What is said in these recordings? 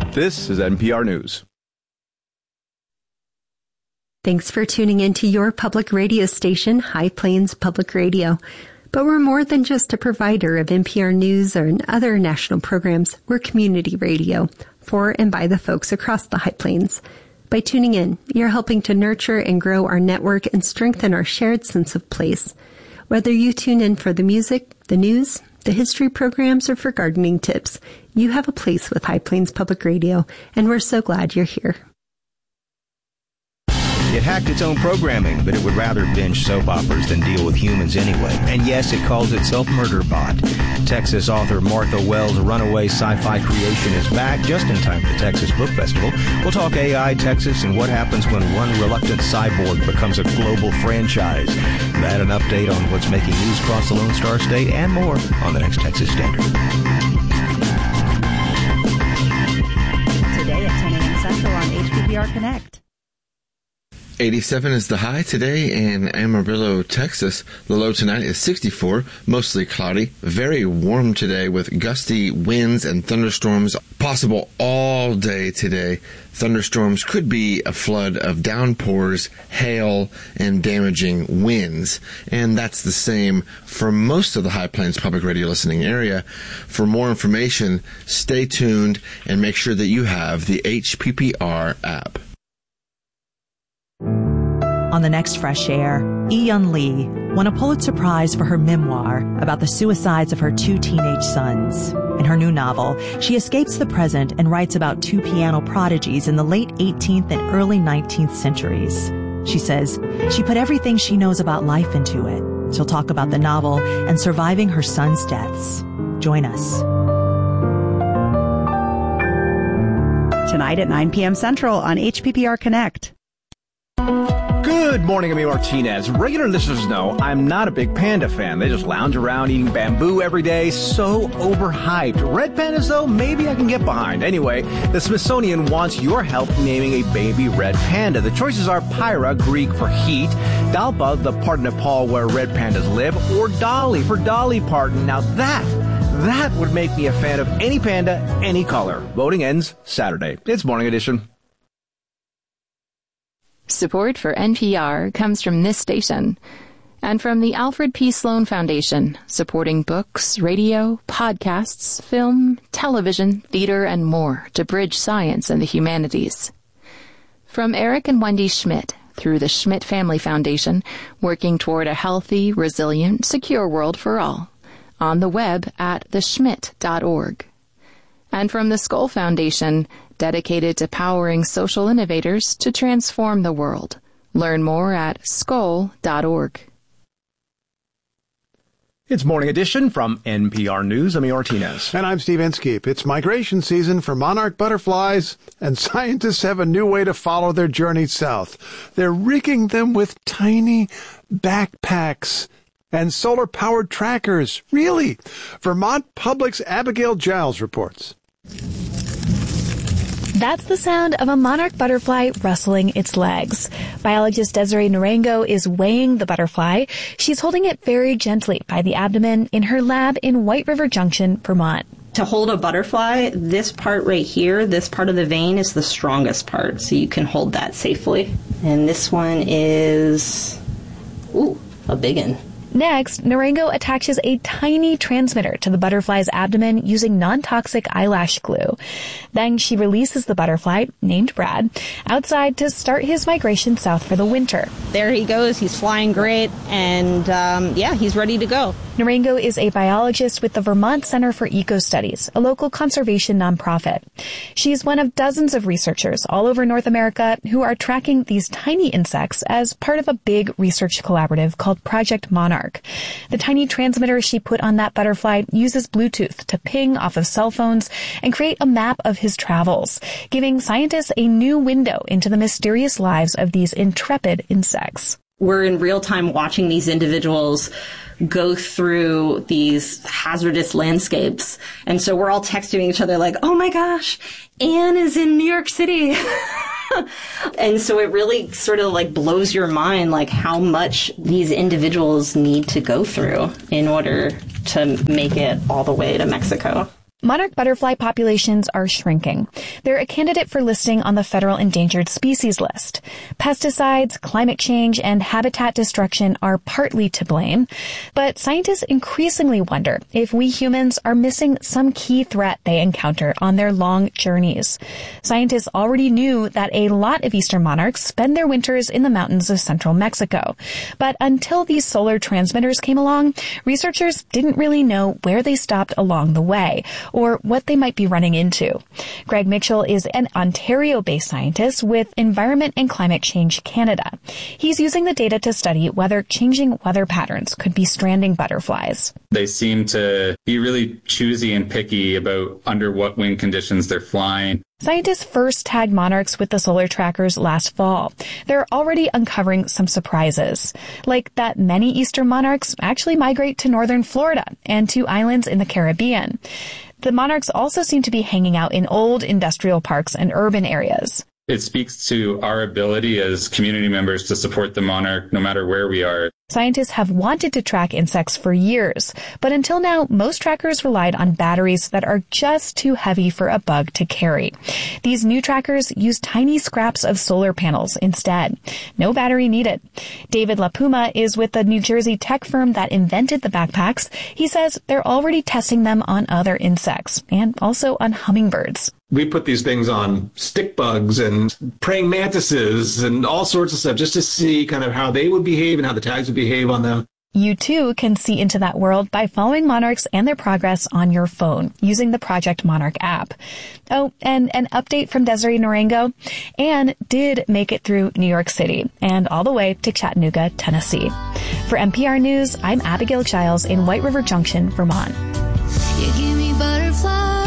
This is NPR News. Thanks for tuning in to your public radio station, High Plains Public Radio. But we're more than just a provider of NPR News or other national programs. We're community radio for and by the folks across the High Plains. By tuning in, you're helping to nurture and grow our network and strengthen our shared sense of place. Whether you tune in for the music, the news, the history programs, or for gardening tips, you have a place with High Plains Public Radio, and we're so glad you're here. It hacked its own programming, but it would rather binge soap operas than deal with humans anyway. And yes, it calls itself Murderbot. Texas author Martha Wells' runaway sci-fi creation is back just in time for the Texas Book Festival. We'll talk AI, Texas, and what happens when one reluctant cyborg becomes a global franchise. That an update on what's making news across the Lone Star State and more on the next Texas Standard. Today at 10 a.m. Central on HPPR Connect. 87 is the high today in Amarillo, Texas. The low tonight is 64, mostly cloudy. Very warm today with gusty winds and thunderstorms possible all day today. Thunderstorms could be a flood of downpours, hail, and damaging winds. And that's the same for most of the High Plains Public Radio listening area. For more information, stay tuned and make sure that you have the HPPR app. On the next Fresh Air, Eun Lee won a Pulitzer Prize for her memoir about the suicides of her two teenage sons. In her new novel, she escapes the present and writes about two piano prodigies in the late 18th and early 19th centuries. She says she put everything she knows about life into it. She'll talk about the novel and surviving her sons' deaths. Join us. Tonight at 9 p.m. Central on HPPR Connect. Good morning, I'm Martinez. Regular listeners know I'm not a big panda fan. They just lounge around eating bamboo every day. So overhyped. Red pandas, though, maybe I can get behind. Anyway, the Smithsonian wants your help naming a baby red panda. The choices are Pyra, Greek for heat, Dalpa, the part of Nepal where red pandas live, or Dolly for Dolly Parton. Now that would make me a fan of any panda, any color. Voting ends Saturday. It's Morning Edition. Support for NPR comes from this station and from the Alfred P. Sloan Foundation, supporting books, radio, podcasts, film, television, theater, and more to bridge science and the humanities. From Eric and Wendy Schmidt through the Schmidt Family Foundation, working toward a healthy, resilient, secure world for all. On the web at theschmidt.org. And from the Skoll Foundation, dedicated to powering social innovators to transform the world. Learn more at skoll.org. It's Morning Edition from NPR News. I'm Martinez. And I'm Steve Inskeep. It's migration season for monarch butterflies, and scientists have a new way to follow their journey south. They're rigging them with tiny backpacks and solar-powered trackers. Really? Vermont Public's Abigail Giles reports. That's the sound of a monarch butterfly rustling its legs. Biologist Desiree Narango is weighing the butterfly. She's holding it very gently by the abdomen in her lab in White River Junction, Vermont. To hold a butterfly, this part right here, this part of the vein is the strongest part, so you can hold that safely. And this one is, a big one. Next, Narango attaches a tiny transmitter to the butterfly's abdomen using non-toxic eyelash glue. Then she releases the butterfly, named Brad, outside to start his migration south for the winter. There he goes. He's flying great, and he's ready to go. Narango is a biologist with the Vermont Center for Eco Studies, a local conservation nonprofit. She's one of dozens of researchers all over North America who are tracking these tiny insects as part of a big research collaborative called Project Monarch. The tiny transmitter she put on that butterfly uses Bluetooth to ping off of cell phones and create a map of his travels, giving scientists a new window into the mysterious lives of these intrepid insects. We're in real time watching these individuals go through these hazardous landscapes. And so we're all texting each other like, oh my gosh, Anne is in New York City. And so it really sort of like blows your mind, like how much these individuals need to go through in order to make it all the way to Mexico. Monarch butterfly populations are shrinking. They're a candidate for listing on the federal endangered species list. Pesticides, climate change, and habitat destruction are partly to blame, but scientists increasingly wonder if we humans are missing some key threat they encounter on their long journeys. Scientists already knew that a lot of eastern monarchs spend their winters in the mountains of central Mexico, but until these solar transmitters came along, researchers didn't really know where they stopped along the way, or what they might be running into. Greg Mitchell is an Ontario-based scientist with Environment and Climate Change Canada. He's using the data to study whether changing weather patterns could be stranding butterflies. They seem to be really choosy and picky about under what wind conditions they're flying. Scientists first tagged monarchs with the solar trackers last fall. They're already uncovering some surprises, like that many eastern monarchs actually migrate to northern Florida and to islands in the Caribbean. The monarchs also seem to be hanging out in old industrial parks and urban areas. It speaks to our ability as community members to support the monarch no matter where we are. Scientists have wanted to track insects for years, but until now, most trackers relied on batteries that are just too heavy for a bug to carry. These new trackers use tiny scraps of solar panels instead. No battery needed. David LaPuma is with the New Jersey tech firm that invented the backpacks. He says they're already testing them on other insects and also on hummingbirds. We put these things on stick bugs and praying mantises and all sorts of stuff just to see kind of how they would behave and how the tags would behave on them. You too can see into that world by following monarchs and their progress on your phone using the Project Monarch app. Oh, and an update from Desiree Narango. Anne did make it through New York City and all the way to Chattanooga, Tennessee. For NPR News, I'm Abigail Giles in White River Junction, Vermont. You give me butterflies.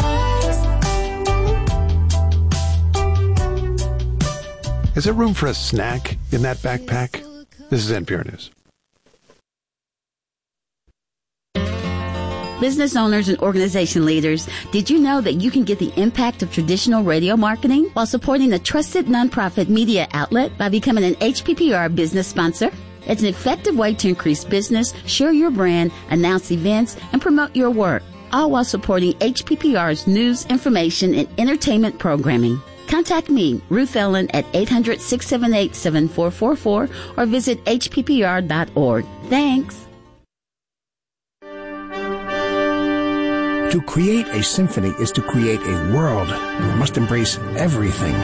Is there room for a snack in that backpack? This is NPR News. Business owners and organization leaders, did you know that you can get the impact of traditional radio marketing while supporting a trusted nonprofit media outlet by becoming an HPPR business sponsor? It's an effective way to increase business, share your brand, announce events, and promote your work, all while supporting HPPR's news, information, and entertainment programming. Contact me, Ruth Ellen, at 800-678-7444 or visit hppr.org. Thanks. To create a symphony is to create a world that must embrace everything.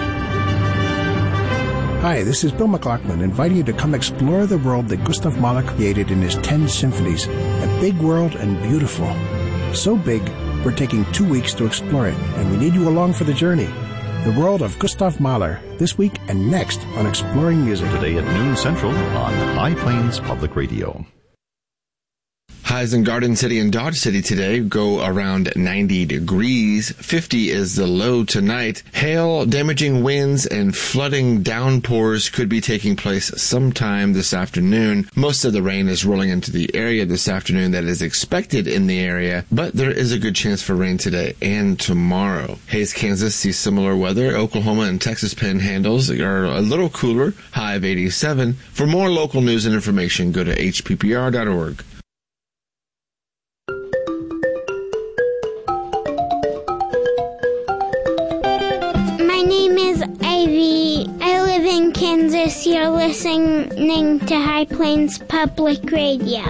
Hi, this is Bill McLaughlin inviting you to come explore the world that Gustav Mahler created in his 10 symphonies. A big world and beautiful. So big, we're taking 2 weeks to explore it, and we need you along for the journey. The world of Gustav Mahler, this week and next on Exploring Music. Today at noon Central on High Plains Public Radio. Highs in Garden City and Dodge City today go around 90 degrees. 50 is the low tonight. Hail, damaging winds, and flooding downpours could be taking place sometime this afternoon. Most of the rain is rolling into the area this afternoon that is expected in the area, but there is a good chance for rain today and tomorrow. Hays, Kansas sees similar weather. Oklahoma and Texas panhandles are a little cooler, high of 87. For more local news and information, go to hppr.org. I live in Kansas. You're listening to High Plains Public Radio.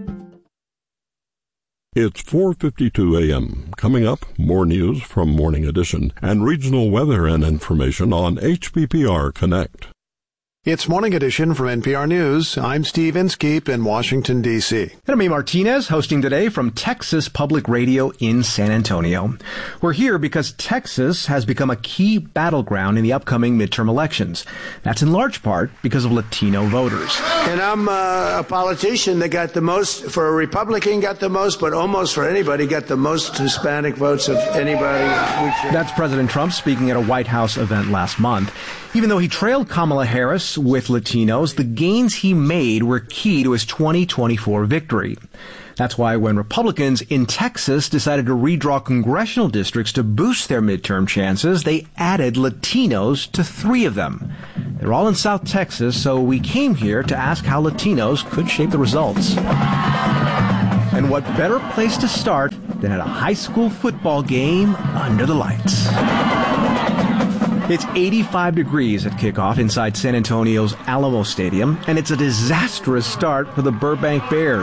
It's 4:52 a.m. Coming up, more news from Morning Edition and regional weather and information on HPPR Connect. It's Morning Edition from NPR News. I'm Steve Inskeep in Washington, D.C. And I'm A. Martinez, hosting today from Texas Public Radio in San Antonio. We're here because Texas has become a key battleground in the upcoming midterm elections. That's in large part because of Latino voters. And I'm a politician that got the most, for a Republican got the most, but almost for anybody got the most Hispanic votes of anybody. That's President Trump speaking at a White House event last month. Even though he trailed Kamala Harris with Latinos, the gains he made were key to his 2024 victory. That's why when Republicans in Texas decided to redraw congressional districts to boost their midterm chances, they added Latinos to 3 of them. They're all in South Texas, so we came here to ask how Latinos could shape the results. And what better place to start than at a high school football game under the lights? It's 85 degrees at kickoff inside San Antonio's Alamo Stadium, and it's a disastrous start for the Burbank Bears.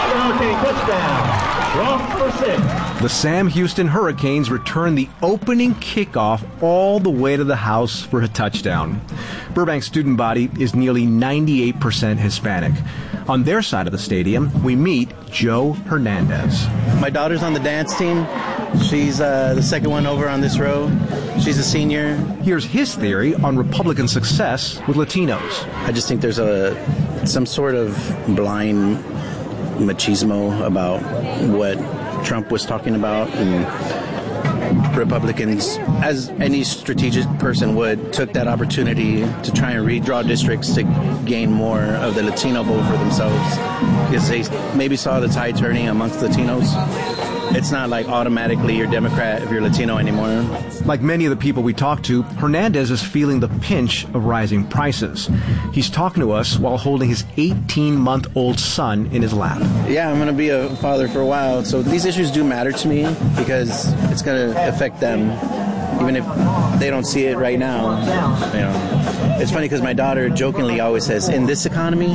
The Sam Houston Hurricanes return the opening kickoff all the way to the house for a touchdown. Burbank's student body is nearly 98% Hispanic. On their side of the stadium, we meet Joe Hernandez. My daughter's on the dance team. She's the second one over on this row. She's a senior. Here's his theory on Republican success with Latinos. I just think there's some sort of blind machismo about what Trump was talking about, and Republicans, as any strategic person would, took that opportunity to try and redraw districts to gain more of the Latino vote for themselves, because they maybe saw the tide turning amongst Latinos. It's not like automatically you're Democrat if you're Latino anymore. Like many of the people we talk to, Hernandez is feeling the pinch of rising prices. He's talking to us while holding his 18-month-old son in his lap. Yeah, I'm going to be a father for a while, so these issues do matter to me because it's going to affect them, even if they don't see it right now. You know, it's funny because my daughter jokingly always says, in this economy,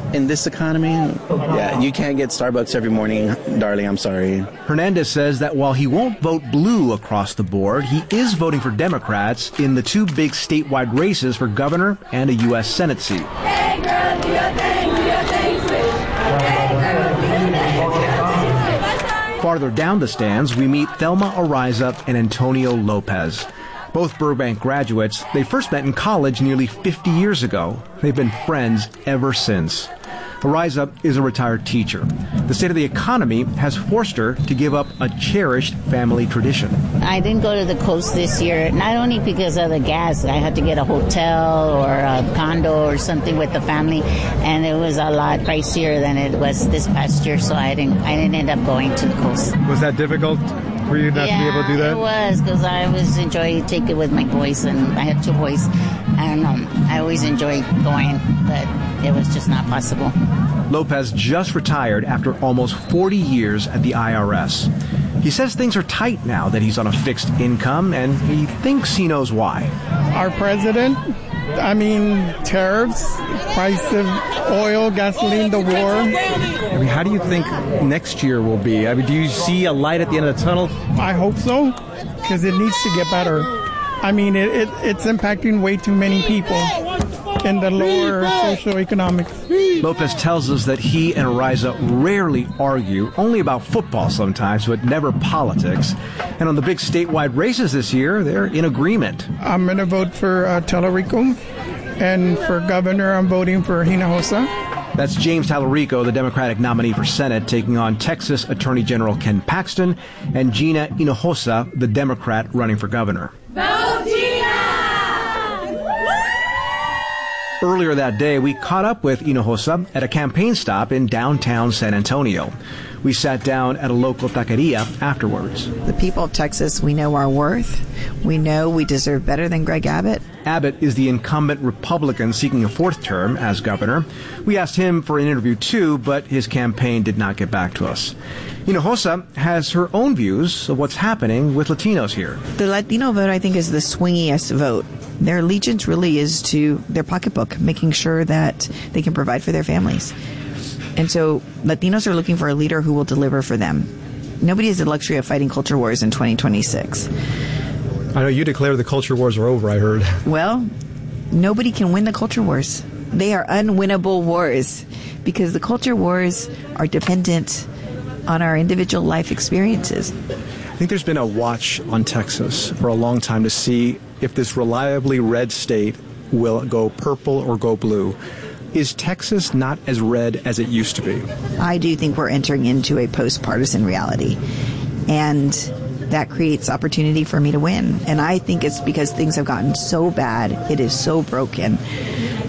yeah, you can't get Starbucks every morning, darling, I'm sorry. Hernandez says that while he won't vote blue across the board, he is voting for Democrats in the two big statewide races for governor and a U.S. Senate seat. Hey, girl, do your thing, switch. Hey, girl, do your thing. Farther down the stands, we meet Thelma Ariza and Antonio Lopez. Both Burbank graduates, they first met in college nearly 50 years ago. They've been friends ever since. Ariza is a retired teacher. The state of the economy has forced her to give up a cherished family tradition. I didn't go to the coast this year, not only because of the gas. I had to get a hotel or a condo or something with the family, and it was a lot pricier than it was this past year, so I didn't end up going to the coast. Was that difficult for you not to be able to do that? It was, because I always enjoy taking with my boys, and I have two boys, and I always enjoy going, but it was just not possible. Lopez just retired after almost 40 years at the IRS. He says things are tight now that he's on a fixed income, and he thinks he knows why. Our president, tariffs, price of oil, gasoline, the war. How do you think next year will be? Do you see a light at the end of the tunnel? I hope so, because it needs to get better. It's impacting way too many people in the lower socioeconomics. Lopez tells us that he and Ariza rarely argue, only about football sometimes, but never politics. And on the big statewide races this year, they're in agreement. I'm going to vote for Tallarico, and for governor, I'm voting for Hinojosa. That's James Tallarico, the Democratic nominee for Senate, taking on Texas Attorney General Ken Paxton, and Gina Hinojosa, the Democrat running for governor. Vote Gina! Earlier that day, we caught up with Hinojosa at a campaign stop in downtown San Antonio. We sat down at a local taqueria afterwards. The people of Texas, we know our worth. We know we deserve better than Greg Abbott. Abbott is the incumbent Republican seeking a fourth term as governor. We asked him for an interview too, but his campaign did not get back to us. Hinojosa has her own views of what's happening with Latinos here. The Latino vote, I think, is the swingiest vote. Their allegiance really is to their pocketbook, making sure that they can provide for their families. And so Latinos are looking for a leader who will deliver for them. Nobody has the luxury of fighting culture wars in 2026. I know you declare the culture wars are over, I heard. Well, nobody can win the culture wars. They are unwinnable wars because the culture wars are dependent on our individual life experiences. I think there's been a watch on Texas for a long time to see if this reliably red state will go purple or go blue. Is Texas not as red as it used to be? I do think we're entering into a post-partisan reality, and that creates opportunity for me to win. And I think it's because things have gotten so bad, it is so broken,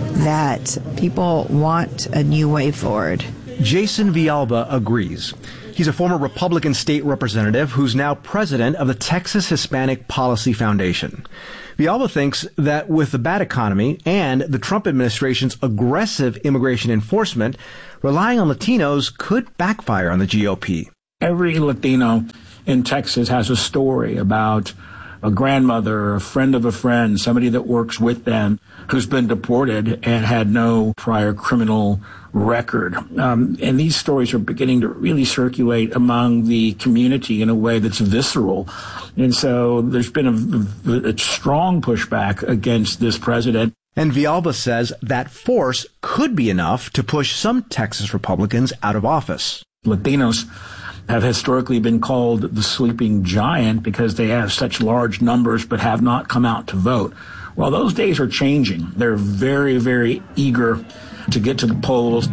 that people want a new way forward. Jason Villalba agrees. He's a former Republican state representative who's now president of the Texas Hispanic Policy Foundation. Villalba thinks that with the bad economy and the Trump administration's aggressive immigration enforcement, relying on Latinos could backfire on the GOP. Every Latino in Texas has a story about a grandmother, a friend of a friend, somebody that works with them who's been deported and had no prior criminal record. And these stories are beginning to really circulate among the community in a way that's visceral. And so there's been a strong pushback against this president. And Villalba says that force could be enough to push some Texas Republicans out of office. Latinos have historically been called the sleeping giant because they have such large numbers but have not come out to vote. Well, those days are changing. They're very, very eager to get to the polls.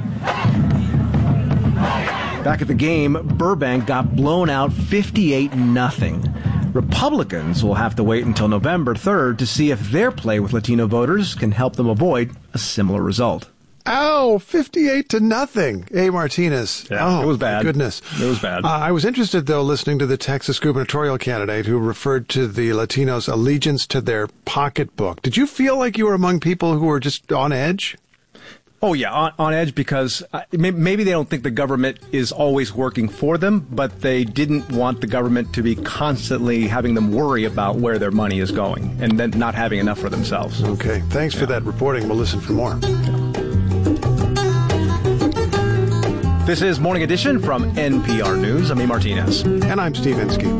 Back at the game, Burbank got blown out 58-0. Republicans will have to wait until November 3rd to see if their play with Latino voters can help them avoid a similar result. Ow, 58-0. A. Martinez. Yeah, it was bad. My goodness. It was bad. I was interested, though, listening to the Texas gubernatorial candidate who referred to the Latinos' allegiance to their pocketbook. Did you feel like you were among people who were just on edge? Oh, yeah, on edge because maybe they don't think the government is always working for them, but they didn't want the government to be constantly having them worry about where their money is going and then not having enough for themselves. Okay, thanks for that reporting. We'll listen for more. This is Morning Edition from NPR News. I'm A. Martinez. And I'm Steve Inskeep.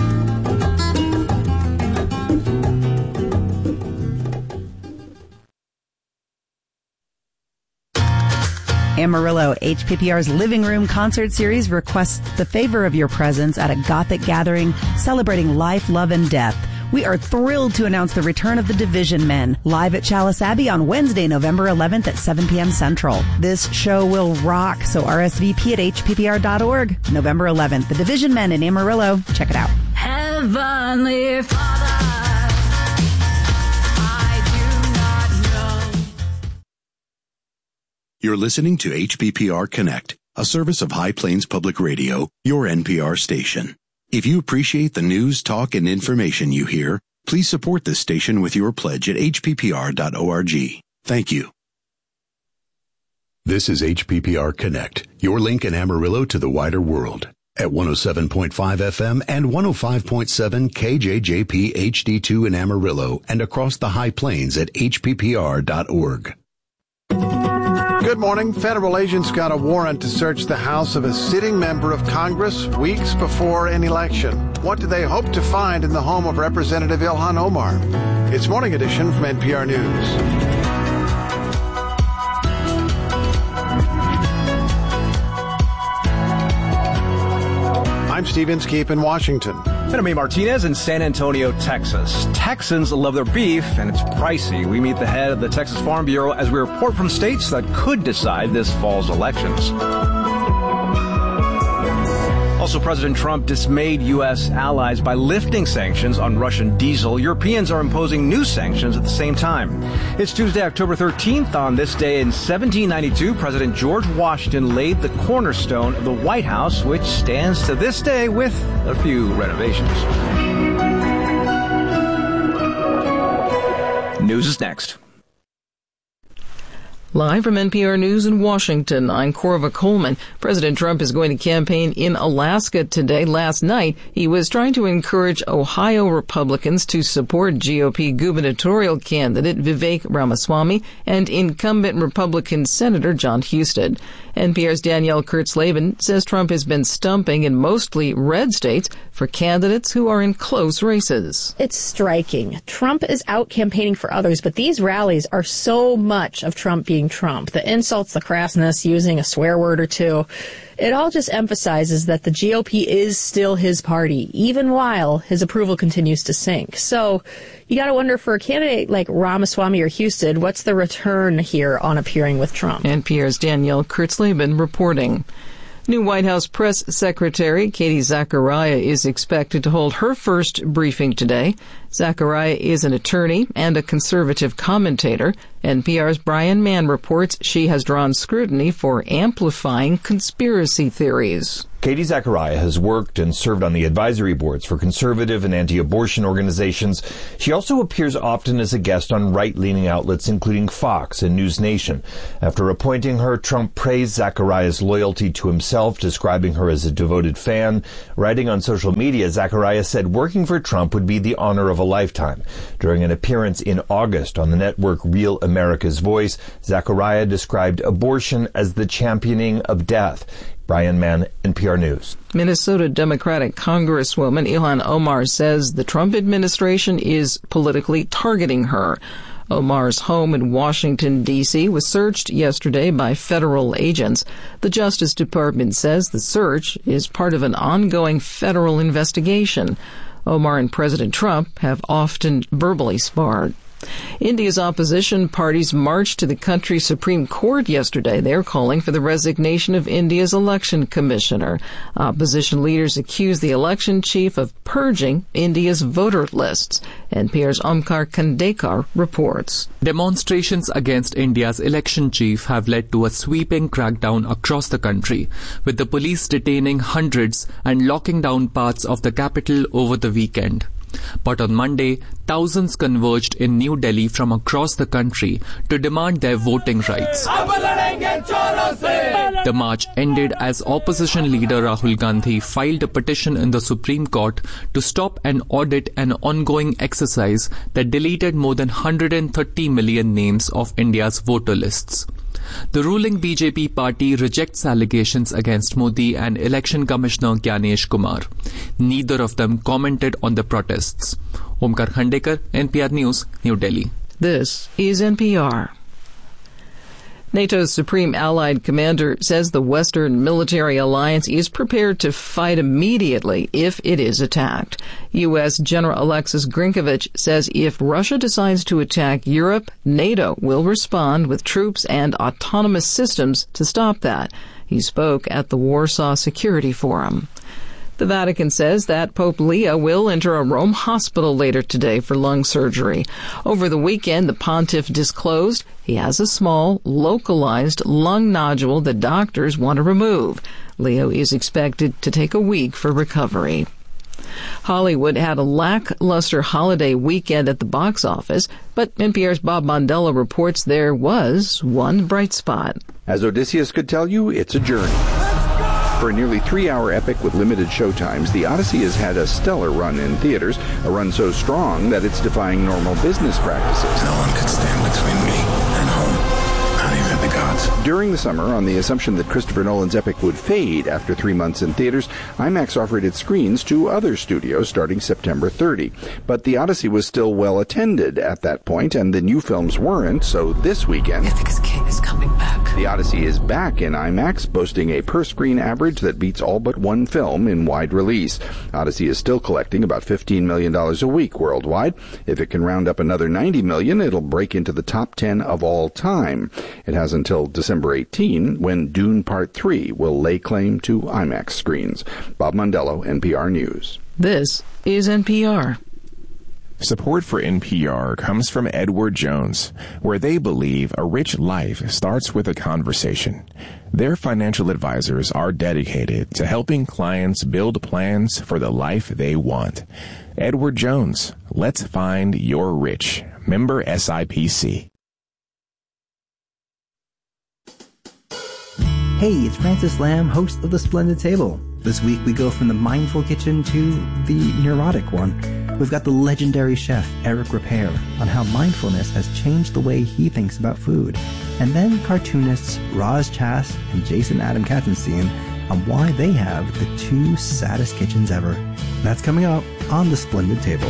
Amarillo, HPPR's Living Room Concert Series requests the favor of your presence at a Gothic gathering celebrating life, love, and death. We are thrilled to announce the return of the Division Men, live at Chalice Abbey on Wednesday, November 11th at 7 p.m. Central. This show will rock, so RSVP at hppr.org. November 11th, the Division Men in Amarillo. Check it out. Heavenly Father, I do not know. You're listening to HPPR Connect, a service of High Plains Public Radio, your NPR station. If you appreciate the news, talk, and information you hear, please support this station with your pledge at hppr.org. Thank you. This is HPPR Connect, your link in Amarillo to the wider world. At 107.5 FM and 105.7 KJJP HD2 in Amarillo and across the High Plains at hppr.org. Good morning. Federal agents got a warrant to search the house of a sitting member of Congress weeks before an election. What do they hope to find in the home of Representative Ilhan Omar? It's Morning Edition from NPR News. I'm Steve Inskeep in Washington. And I'm A. Martinez in San Antonio, Texas. Texans love their beef, and it's pricey. We meet the head of the Texas Farm Bureau as we report from states that could decide this fall's elections. Also, President Trump dismayed U.S. allies by lifting sanctions on Russian diesel. Europeans are imposing new sanctions at the same time. It's Tuesday, October 13th. On this day in 1792, President George Washington laid the cornerstone of the White House, which stands to this day with a few renovations. News is next. Live from NPR News in Washington, I'm Corva Coleman. President Trump is going to campaign in Alaska today. Last night, he was trying to encourage Ohio Republicans to support GOP gubernatorial candidate Vivek Ramaswamy and incumbent Republican Senator John Husted. NPR's Danielle Kurtzleben says Trump has been stumping in mostly red states for candidates who are in close races. It's striking. Trump is out campaigning for others, but these rallies are so much of Trump being Trump. The insults, the crassness, using a swear word or two. It all just emphasizes that the GOP is still his party, even while his approval continues to sink. So you got to wonder, for a candidate like Ramaswamy or Husted, what's the return here on appearing with Trump? NPR's Danielle Kurtzleben reporting. New White House Press Secretary Katie Zachariah is expected to hold her first briefing today. Zachariah is an attorney and a conservative commentator, NPR's Brian Mann reports she has drawn scrutiny for amplifying conspiracy theories. Katie Zachariah has worked and served on the advisory boards for conservative and anti-abortion organizations. She also appears often as a guest on right-leaning outlets, including Fox and News Nation. After appointing her, Trump praised Zachariah's loyalty to himself, describing her as a devoted fan. Writing on social media, Zachariah said working for Trump would be the honor of a lifetime. During an appearance in August on the network Real America's Voice, Zachariah described abortion as the championing of death. Brian Mann, NPR News. Minnesota Democratic Congresswoman Ilhan Omar says the Trump administration is politically targeting her. Omar's home in Washington, D.C. was searched yesterday by federal agents. The Justice Department says the search is part of an ongoing federal investigation. Omar and President Trump have often verbally sparred. India's opposition parties marched to the country's Supreme Court yesterday. They're calling for the resignation of India's election commissioner. Opposition leaders accuse the election chief of purging India's voter lists. NPR's Omkar Kandekar reports. Demonstrations against India's election chief have led to a sweeping crackdown across the country, with the police detaining hundreds and locking down parts of the capital over the weekend. But on Monday, thousands converged in New Delhi from across the country to demand their voting rights. The march ended as opposition leader Rahul Gandhi filed a petition in the Supreme Court to stop and audit an ongoing exercise that deleted more than 130 million names of India's voter lists. The ruling BJP party rejects allegations against Modi and Election Commissioner Gyanesh Kumar. Neither of them commented on the protests. Omkar Khandekar, NPR News, New Delhi. This is NPR. NATO's Supreme Allied Commander says the Western military alliance is prepared to fight immediately if it is attacked. U.S. General Alexis Grinkovich says if Russia decides to attack Europe, NATO will respond with troops and autonomous systems to stop that. He spoke at the Warsaw Security Forum. The Vatican says that Pope Leo will enter a Rome hospital later today for lung surgery. Over the weekend, the pontiff disclosed he has a small, localized lung nodule that doctors want to remove. Leo is expected to take a week for recovery. Hollywood had a lackluster holiday weekend at the box office, but NPR's Bob Mondello reports there was one bright spot. As Odysseus could tell you, it's a journey. For a nearly 3-hour epic with limited showtimes, The Odyssey has had a stellar run in theaters, a run so strong that it's defying normal business practices. No one could stand between me and home, not even the gods. During the summer, on the assumption that Christopher Nolan's epic would fade after 3 months in theaters, IMAX offered its screens to other studios starting September 30. But The Odyssey was still well attended at that point, and the new films weren't, so this weekend... Ithaca's king is coming back. The Odyssey is back in IMAX, boasting a per-screen average that beats all but one film in wide release. Odyssey is still collecting about $15 million a week worldwide. If it can round up another $90 million, it'll break into the top 10 of all time. It has until December 18, when Dune Part 3 will lay claim to IMAX screens. Bob Mondello, NPR News. This is NPR. Support for NPR comes from Edward Jones, where they believe a rich life starts with a conversation. Their financial advisors are dedicated to helping clients build plans for the life they want. Edward Jones, let's find your rich. Member SIPC. Hey, it's Francis Lamb, host of The Splendid Table. This week we go from the mindful kitchen to the neurotic one. We've got the legendary chef, Eric Ripert, on how mindfulness has changed the way he thinks about food. And then cartoonists Roz Chast and Jason Adam Katzenstein on why they have the 2 saddest kitchens ever. That's coming up on The Splendid Table.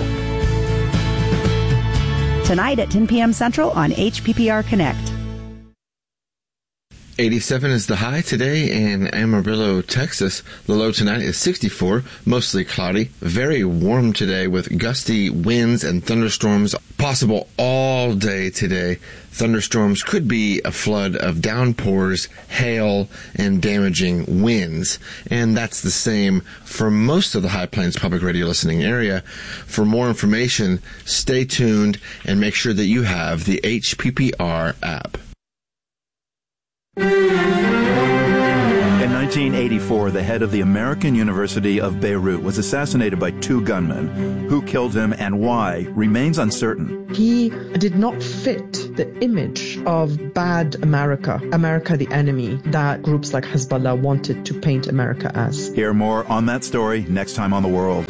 Tonight at 10 p.m. Central on HPPR Connect. 87 is the high today in Amarillo, Texas. The low tonight is 64, mostly cloudy. Very warm today with gusty winds and thunderstorms possible all day today. Thunderstorms could be a flood of downpours, hail, and damaging winds. And that's the same for most of the High Plains Public Radio listening area. For more information, stay tuned and make sure that you have the HPPR app. In 1984, the head of the American University of Beirut was assassinated by two gunmen. Who killed him and why remains uncertain. He did not fit the image of bad America, America the enemy, that groups like Hezbollah wanted to paint America as. Hear more on that story next time on The World.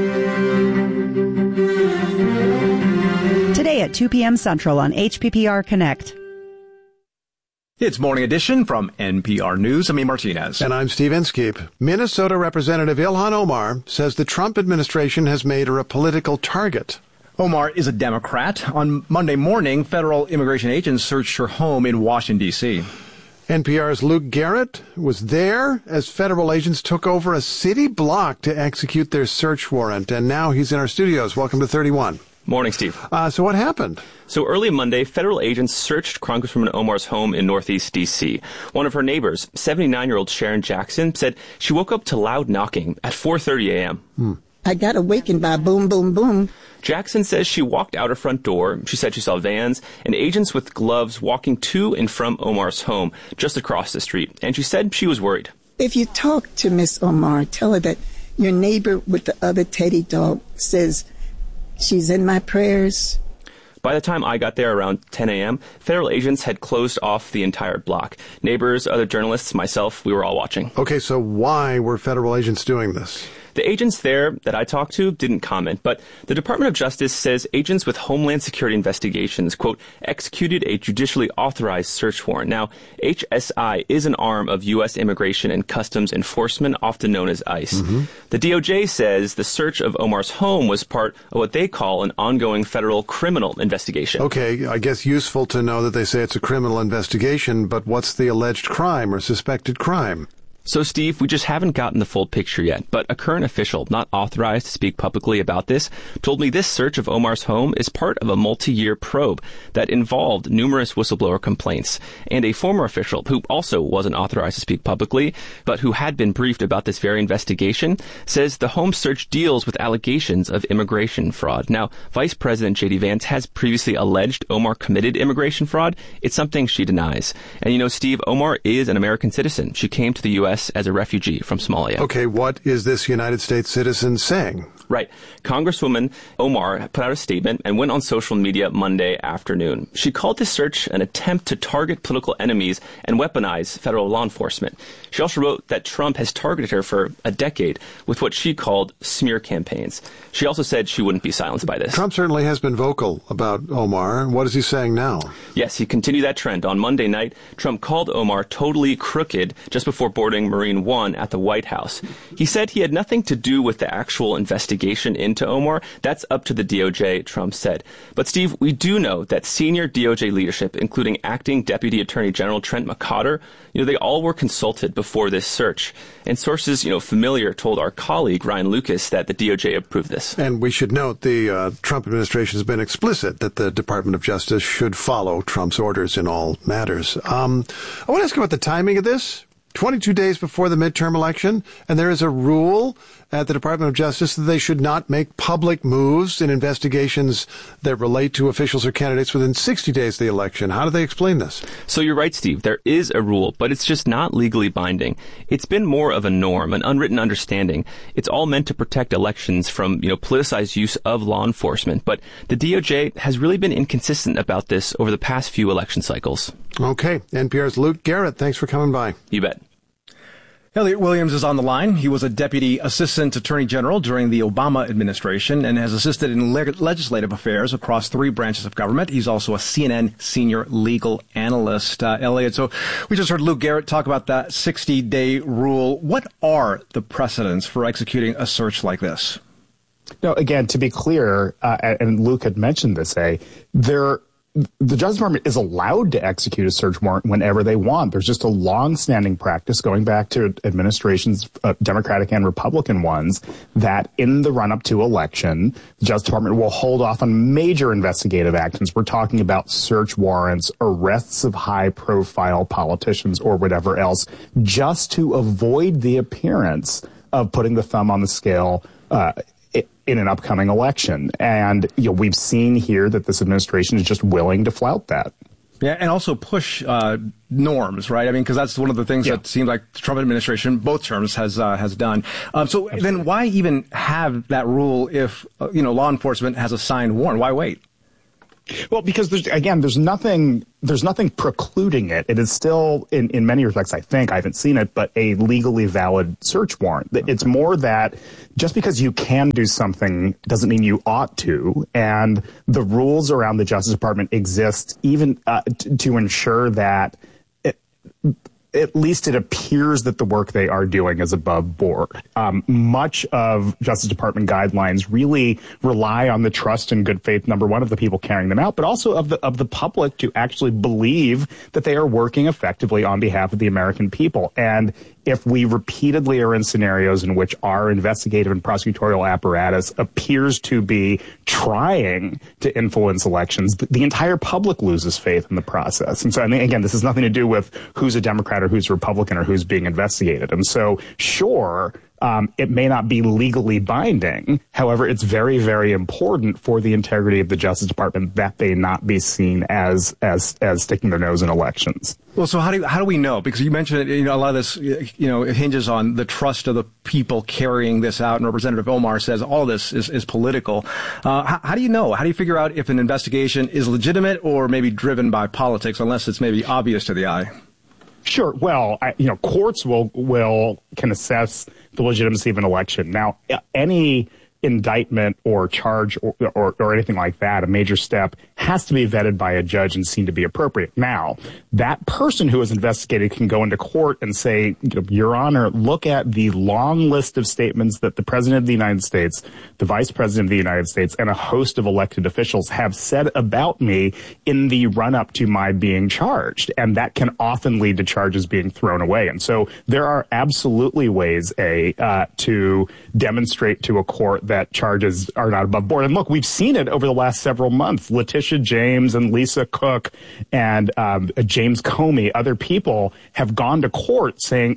Today at 2 p.m. Central on HPPR Connect. It's Morning Edition from NPR News. I'm Ian Martinez. And I'm Steve Inskeep. Minnesota Representative Ilhan Omar says the Trump administration has made her a political target. Omar is a Democrat. On Monday morning, federal immigration agents searched her home in Washington, D.C. NPR's Luke Garrett was there as federal agents took over a city block to execute their search warrant. And now he's in our studios. Welcome to 31. Morning, Steve. So what happened? So early Monday, federal agents searched Congresswoman Omar's home in Northeast D.C. One of her neighbors, 79-year-old Sharon Jackson, said she woke up to loud knocking at 4:30 a.m. I got awakened by boom, boom, boom. Jackson says she walked out her front door. She said she saw vans and agents with gloves walking to and from Omar's home just across the street. And she said she was worried. If you talk to Miss Omar, tell her that your neighbor with the other teddy dog says she's in my prayers. By the time I got there around 10 a.m., federal agents had closed off the entire block. Neighbors, other journalists, myself, we were all watching. Okay, so why were federal agents doing this? The agents there that I talked to didn't comment, but the Department of Justice says agents with Homeland Security investigations, quote, executed a judicially authorized search warrant. Now, HSI is an arm of U.S. Immigration and Customs Enforcement, often known as ICE. The DOJ says the search of Omar's home was part of what they call an ongoing federal criminal investigation. Okay, I guess useful to know that they say it's a criminal investigation, but what's the alleged crime or suspected crime? So, Steve, we just haven't gotten the full picture yet, but a current official, not authorized to speak publicly about this, told me this search of Omar's home is part of a multi-year probe that involved numerous whistleblower complaints. And a former official, who also wasn't authorized to speak publicly, but who had been briefed about this very investigation, says the home search deals with allegations of immigration fraud. Now, Vice President J.D. Vance has previously alleged Omar committed immigration fraud. It's something she denies. And you know, Steve, Omar is an American citizen. She came to the U.S. as a refugee from Somalia. Okay, what is this United States citizen saying? Right. Congresswoman Omar put out a statement and went on social media Monday afternoon. She called this search an attempt to target political enemies and weaponize federal law enforcement. She also wrote that Trump has targeted her for a decade with what she called smear campaigns. She also said she wouldn't be silenced by this. Trump certainly has been vocal about Omar. What is he saying now? Yes, he continued that trend. On Monday night, Trump called Omar totally crooked just before boarding Marine One at the White House. He said he had nothing to do with the actual investigation into Omar. That's up to the DOJ, Trump said. But, Steve, we do know that senior DOJ leadership, including acting Deputy Attorney General Trent McCotter, they all were consulted before this search. And sources, familiar told our colleague, Ryan Lucas, that the DOJ approved this. And we should note the Trump administration has been explicit that the Department of Justice should follow Trump's orders in all matters. I want to ask you about the timing of this. 22 days before the midterm election, and there is a rule at the Department of Justice that they should not make public moves in investigations that relate to officials or candidates within 60 days of the election. How do they explain this? So you're right, Steve. There is a rule, but it's just not legally binding. It's been more of a norm, an unwritten understanding. It's all meant to protect elections from, politicized use of law enforcement. But the DOJ has really been inconsistent about this over the past few election cycles. Okay. NPR's Luke Garrett, thanks for coming by. You bet. Elliot Williams is on the line. He was a Deputy Assistant Attorney General during the Obama administration and has assisted in legislative affairs across 3 branches of government. He's also a CNN senior legal analyst. Elliot, so we just heard Luke Garrett talk about that 60-day rule. What are the precedents for executing a search like this? No, again, to be clear, and Luke had mentioned this, there the Justice Department is allowed to execute a search warrant whenever they want. There's just a long-standing practice going back to administrations, Democratic and Republican ones, that in the run-up to election, the Justice Department will hold off on major investigative actions. We're talking about search warrants, arrests of high-profile politicians, or whatever else, just to avoid the appearance of putting the thumb on the scale in an upcoming election. And we've seen here that this administration is just willing to flout that. Yeah, and also push norms, right? I mean, because that's one of the things that seems like the Trump administration, both terms, has done. So then why even have that rule if, law enforcement has a signed warrant? Why wait? Well, because there's nothing precluding it. It is still, in many respects, I haven't seen it, but a legally valid search warrant. It's more that just because you can do something doesn't mean you ought to. And the rules around the Justice Department exist even to ensure that at least it appears that the work they are doing is above board. Much of Justice Department guidelines really rely on the trust and good faith, number one, of the people carrying them out, but also of the public to actually believe that they are working effectively on behalf of the American people. And if we repeatedly are in scenarios in which our investigative and prosecutorial apparatus appears to be trying to influence elections, the entire public loses faith in the process. And so, again, this has nothing to do with who's a Democrat or who's a Republican or who's being investigated. And so, sure, it may not be legally binding. However, it's very, very important for the integrity of the Justice Department that they not be seen as sticking their nose in elections. Well, so how do we know? Because you mentioned, a lot of this, it hinges on the trust of the people carrying this out. And Representative Omar says all this is political. How do you know? How do you figure out if an investigation is legitimate or maybe driven by politics, unless it's maybe obvious to the eye? Sure. Well, courts can assess the legitimacy of an election. Now, any indictment or charge or anything like that, a major step, has to be vetted by a judge and seen to be appropriate. Now, that person who is investigated can go into court and say, Your Honor, look at the long list of statements that the President of the United States, the Vice President of the United States, and a host of elected officials have said about me in the run-up to my being charged. And that can often lead to charges being thrown away. And so there are absolutely ways, to demonstrate to a court that charges are not above board. And look, we've seen it over the last several months. Letitia James and Lisa Cook and James Comey, other people have gone to court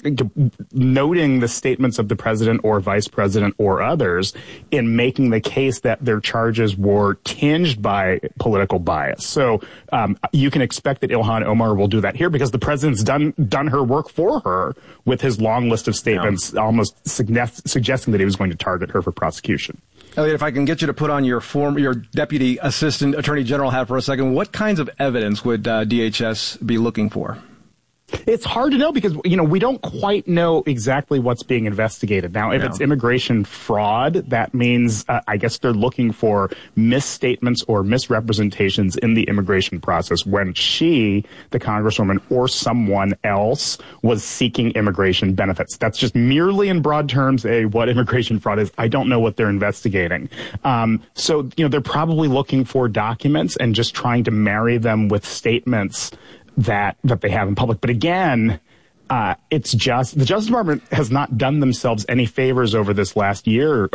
noting the statements of the president or vice president or others in making the case that their charges were tinged by political bias. So you can expect that Ilhan Omar will do that here because the president's done her work for her with his long list of statements, almost suggesting that he was going to target her for prosecution. Elliot, if I can get you to put on your Deputy Assistant Attorney General hat for a second, what kinds of evidence would DHS be looking for? It's hard to know because, we don't quite know exactly what's being investigated. Now, if it's immigration fraud, that means, I guess they're looking for misstatements or misrepresentations in the immigration process when she, the Congresswoman, or someone else was seeking immigration benefits. That's just merely in broad terms what immigration fraud is. I don't know what they're investigating. So they're probably looking for documents and just trying to marry them with statements that they have in public. But again, it's just the Justice Department has not done themselves any favors over these last years,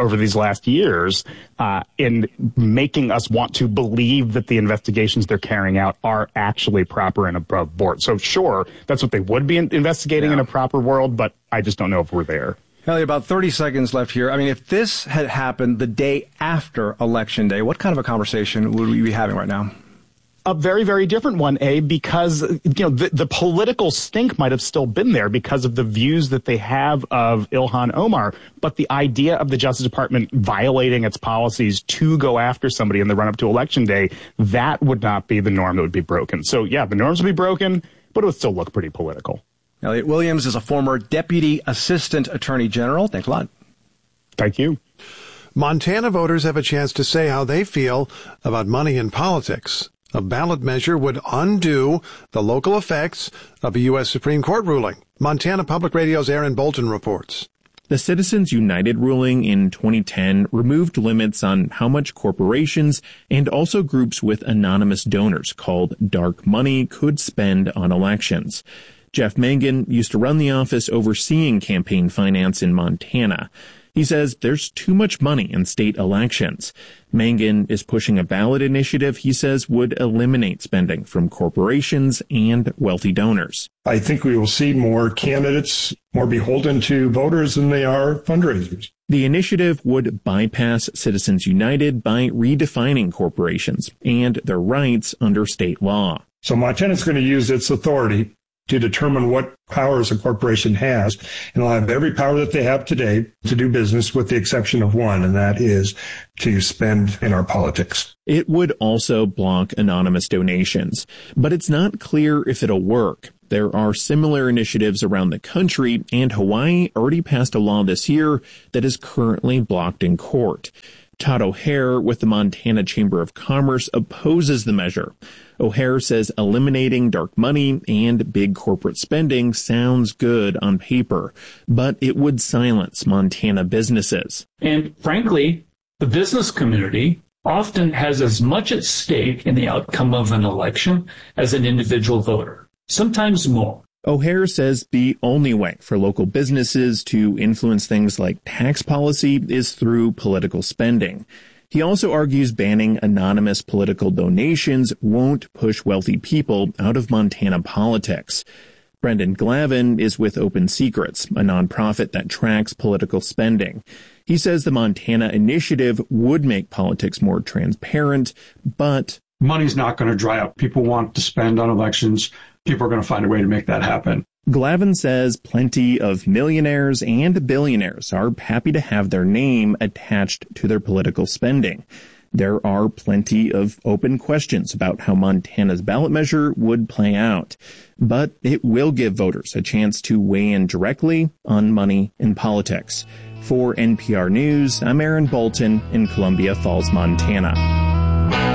in making us want to believe that the investigations they're carrying out are actually proper and above board. So sure, that's what they would be investigating in a proper world, but I just don't know if we're there. Elliot, about 30 seconds left here. I mean, if this had happened the day after Election Day, what kind of a conversation would we be having right now? A very, very different one, because, the political stink might have still been there because of the views that they have of Ilhan Omar. But the idea of the Justice Department violating its policies to go after somebody in the run-up to Election Day, that would not be the norm that would be broken. So, yeah, the norms would be broken, but it would still look pretty political. Elliot Williams is a former Deputy Assistant Attorney General. Thanks a lot. Thank you. Montana voters have a chance to say how they feel about money in politics. A ballot measure would undo the local effects of a U.S. Supreme Court ruling. Montana Public Radio's Aaron Bolton reports. The Citizens United ruling in 2010 removed limits on how much corporations and also groups with anonymous donors called dark money could spend on elections. Jeff Mangan used to run the office overseeing campaign finance in Montana. He says there's too much money in state elections. Mangan is pushing a ballot initiative he says would eliminate spending from corporations and wealthy donors. I think we will see more candidates more beholden to voters than they are fundraisers. The initiative would bypass Citizens United by redefining corporations and their rights under state law. So Montana's going to use its authority to determine what powers a corporation has, and they'll have every power that they have today to do business with the exception of one, and that is to spend in our politics. It would also block anonymous donations, but it's not clear if it'll work. There are similar initiatives around the country, and Hawaii already passed a law this year that is currently blocked in court. Todd O'Hare with the Montana Chamber of Commerce opposes the measure. O'Hare says eliminating dark money and big corporate spending sounds good on paper, but it would silence Montana businesses. And frankly, the business community often has as much at stake in the outcome of an election as an individual voter, sometimes more. O'Hare says the only way for local businesses to influence things like tax policy is through political spending. He also argues banning anonymous political donations won't push wealthy people out of Montana politics. Brendan Glavin is with Open Secrets, a nonprofit that tracks political spending. He says the Montana initiative would make politics more transparent, but money's not going to dry up. People want to spend on elections. People are going to find a way to make that happen. Glavin says plenty of millionaires and billionaires are happy to have their name attached to their political spending. There are plenty of open questions about how Montana's ballot measure would play out, but it will give voters a chance to weigh in directly on money in politics. For NPR News, I'm Aaron Bolton in Columbia Falls, Montana.